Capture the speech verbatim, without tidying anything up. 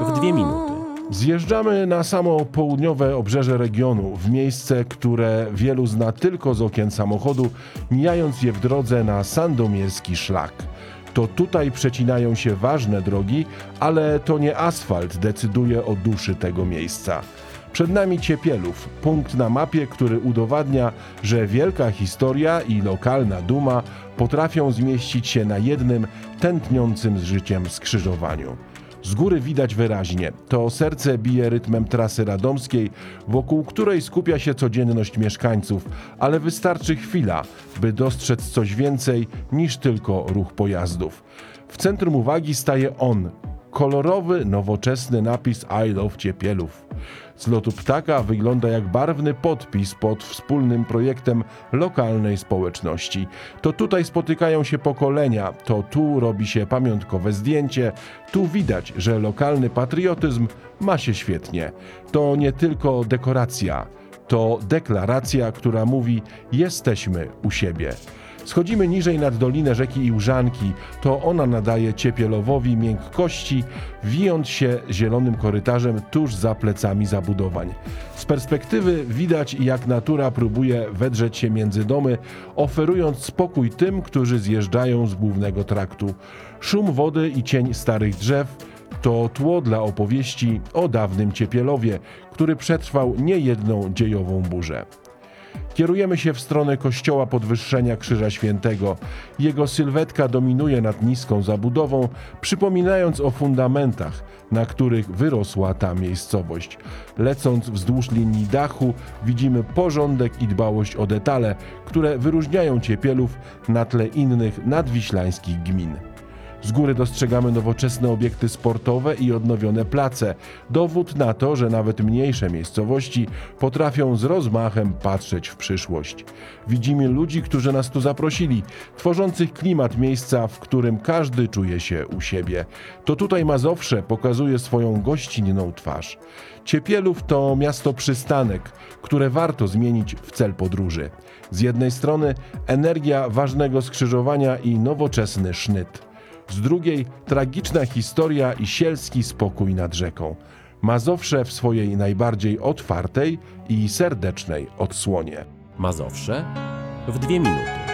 w dwie minuty. Zjeżdżamy na samo południowe obrzeże regionu, w miejsce, które wielu zna tylko z okien samochodu, mijając je w drodze na sandomierski szlak. To tutaj przecinają się ważne drogi, ale to nie asfalt decyduje o duszy tego miejsca. Przed nami Ciepielów, punkt na mapie, który udowadnia, że wielka historia i lokalna duma potrafią zmieścić się na jednym tętniącym z życiem skrzyżowaniu. Z góry widać wyraźnie, to serce bije rytmem trasy radomskiej, wokół której skupia się codzienność mieszkańców, ale wystarczy chwila, by dostrzec coś więcej niż tylko ruch pojazdów. W centrum uwagi staje on, kolorowy, nowoczesny napis I love Ciepielów. Z lotu ptaka wygląda jak barwny podpis pod wspólnym projektem lokalnej społeczności. To tutaj spotykają się pokolenia, to tu robi się pamiątkowe zdjęcie, tu widać, że lokalny patriotyzm ma się świetnie. To nie tylko dekoracja, to deklaracja, która mówi: jesteśmy u siebie. Schodzimy niżej nad dolinę rzeki Iłżanki, to ona nadaje Ciepielowowi miękkości, wijąc się zielonym korytarzem tuż za plecami zabudowań. Z perspektywy widać, jak natura próbuje wedrzeć się między domy, oferując spokój tym, którzy zjeżdżają z głównego traktu. Szum wody i cień starych drzew to tło dla opowieści o dawnym Ciepielowie, który przetrwał niejedną dziejową burzę. Kierujemy się w stronę kościoła Podwyższenia Krzyża Świętego. Jego sylwetka dominuje nad niską zabudową, przypominając o fundamentach, na których wyrosła ta miejscowość. Lecąc wzdłuż linii dachu, widzimy porządek i dbałość o detale, które wyróżniają Ciepielów na tle innych nadwiślańskich gmin. Z góry dostrzegamy nowoczesne obiekty sportowe i odnowione place. Dowód na to, że nawet mniejsze miejscowości potrafią z rozmachem patrzeć w przyszłość. Widzimy ludzi, którzy nas tu zaprosili, tworzących klimat miejsca, w którym każdy czuje się u siebie. To tutaj Mazowsze pokazuje swoją gościnną twarz. Ciepielów to miasto przystanek, które warto zmienić w cel podróży. Z jednej strony energia ważnego skrzyżowania i nowoczesny sznyt. Z drugiej tragiczna historia i sielski spokój nad rzeką. Mazowsze w swojej najbardziej otwartej i serdecznej odsłonie. Mazowsze w dwie minuty.